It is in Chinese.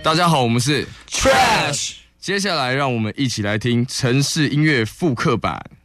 大家好，我们是 Trash。 接下来让我们一起来听城市音乐复刻版。